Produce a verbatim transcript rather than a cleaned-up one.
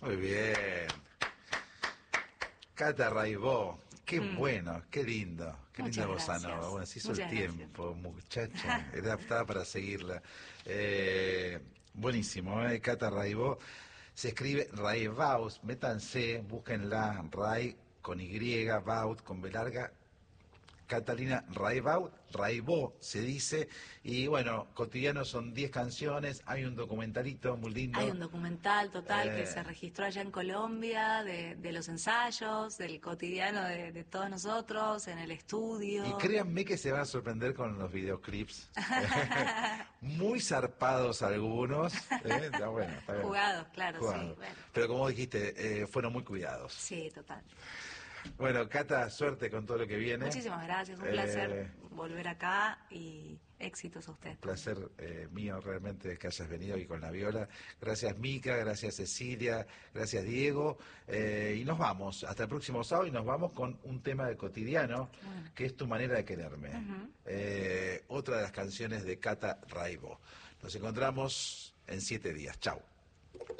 Muy bien. Cata Raibó, qué mm. bueno, qué lindo, qué Muchas linda bossa nova. gracias. Bueno, se hizo Muchas el tiempo, gracias. muchacha, era estaba para seguirla. Eh, buenísimo, ¿eh? Cata Raibó, se escribe Raibaus, métanse, búsquenla, Ray con Y, Baut con B larga, Catalina Raibó, Raibó se dice, y bueno, Cotidiano son diez canciones, hay un documentalito muy lindo. Hay un documental total eh, que se registró allá en Colombia, de, de los ensayos, del cotidiano de, de todos nosotros, en el estudio. Y créanme que se van a sorprender con los videoclips, muy zarpados algunos, ¿eh? Está bueno, está bien. Jugados, claro, Jugados. sí. Bueno. Pero como dijiste, eh, fueron muy cuidados. Sí, total. Bueno, Cata, suerte con todo lo que viene. Muchísimas gracias, un eh, placer volver acá y éxitos a usted. Un placer eh, mío realmente que hayas venido y con la viola. Gracias Mica, gracias Cecilia, gracias Diego. Eh, y nos vamos, hasta el próximo sábado y nos vamos con un tema de Cotidiano, bueno. que es Tu manera de quererme. Uh-huh. eh, otra de las canciones de Cata Raibó. Nos encontramos en siete días. Chau.